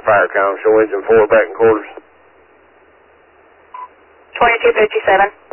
fire com, show engine 4 back in quarters. 2257.